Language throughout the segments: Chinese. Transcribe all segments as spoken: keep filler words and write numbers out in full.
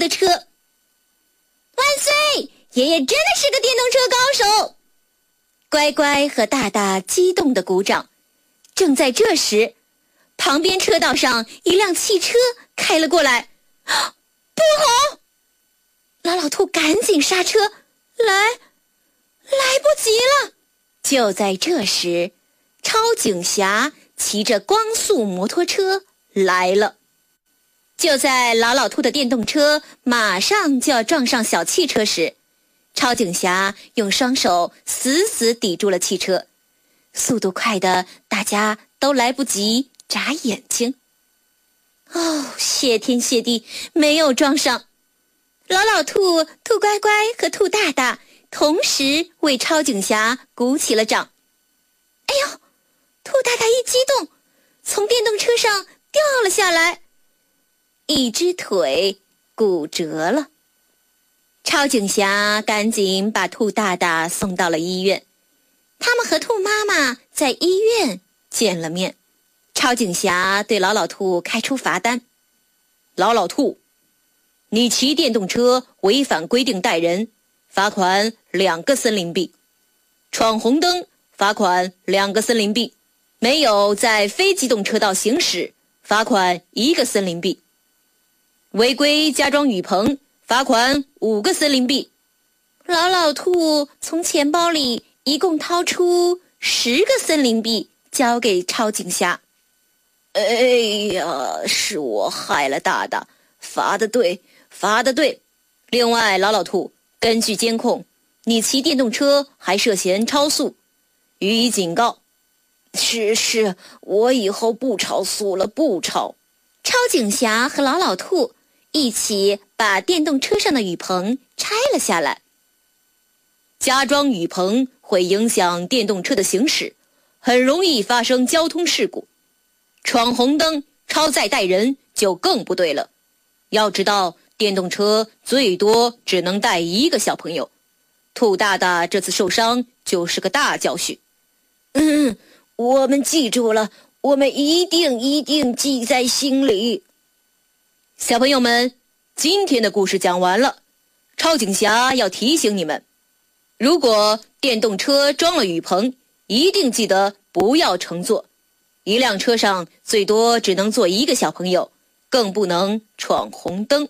的车。万岁！爷爷真的是个电动车高手！乖乖和大大激动地鼓掌。正在这时，旁边车道上一辆汽车开了过来。不好！老老兔赶紧刹车，来，来不及了。就在这时，超警侠骑着光速摩托车来了。就在老老兔的电动车马上就要撞上小汽车时，超警侠用双手死死抵住了汽车，速度快的大家都来不及眨眼睛。哦，谢天谢地，没有撞上。老老兔、兔乖乖和兔大大同时为超警侠鼓起了掌。哎呦，兔大大一激动，从电动车上掉了下来，一只腿骨折了。超警侠赶紧把兔大大送到了医院，他们和兔妈妈在医院见了面。超警侠对老老兔开出罚单：老老兔，你骑电动车违反规定带人，罚款两个森林币；闯红灯，罚款两个森林币；没有在非机动车道行驶，罚款一个森林币；违规加装雨棚，罚款五个森林币。老老兔从钱包里一共掏出十个森林币，交给超警侠。哎呀，是我害了大大，罚得对，罚得对。另外，老老兔，根据监控，你骑电动车还涉嫌超速，予以警告。是是，我以后不超速了，不超。超警侠和老老兔一起把电动车上的雨棚拆了下来。加装雨棚会影响电动车的行驶，很容易发生交通事故。闯红灯、超载带人就更不对了。要知道，电动车最多只能带一个小朋友。兔大大这次受伤就是个大教训。嗯，我们记住了，我们一定一定记在心里。小朋友们，今天的故事讲完了。超警侠要提醒你们，如果电动车装了雨棚，一定记得不要乘坐。一辆车上最多只能坐一个小朋友，更不能闯红灯。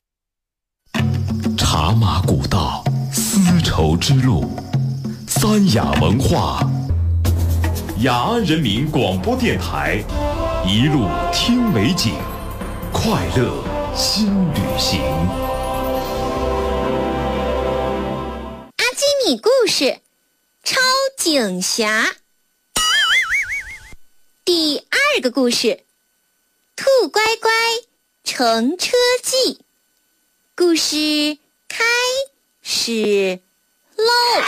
茶马古道，丝绸之路，三雅文化，雅安人民广播电台，一路听美景，快乐新旅行。 阿基米故事，超警侠。第二个故事，兔乖乖乘车记。故事开始喽！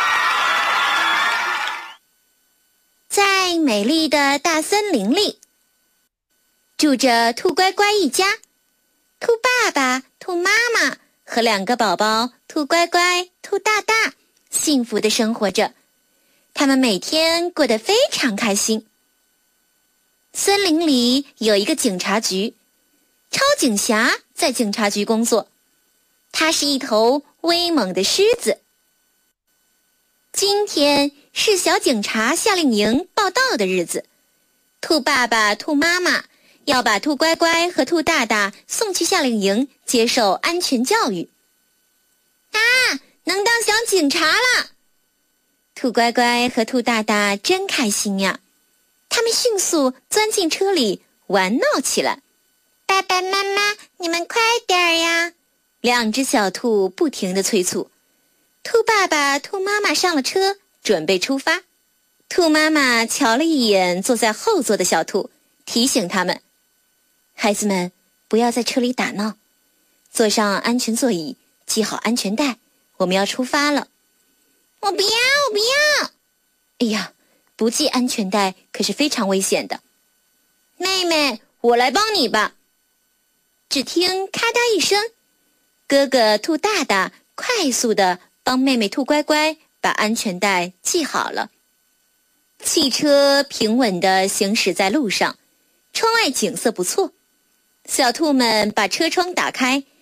在美丽的大森林里，住着兔乖乖一家，兔爸爸、兔妈妈和两个宝宝兔乖乖、兔大大幸福地生活着，他们每天过得非常开心。森林里有一个警察局，超警侠在警察局工作，他是一头威猛的狮子。今天是小警察夏令营报到的日子，兔爸爸、兔妈妈要把兔乖乖和兔大大送去夏令营接受安全教育。啊，能当小警察了！兔乖乖和兔大大真开心呀！他们迅速钻进车里玩闹起来。爸爸妈妈，你们快点呀！两只小兔不停地催促。兔爸爸、兔妈妈上了车，准备出发。兔妈妈瞧了一眼坐在后座的小兔，提醒他们：孩子们，不要在车里打闹，坐上安全座椅，系好安全带，我们要出发了。我不要，我不要！哎呀，不系安全带可是非常危险的。妹妹，我来帮你吧。只听咔嗒一声，哥哥兔大大快速地帮妹妹兔乖乖把安全带系好了。汽车平稳地行驶在路上，窗外景色不错。小兔们把车窗打开，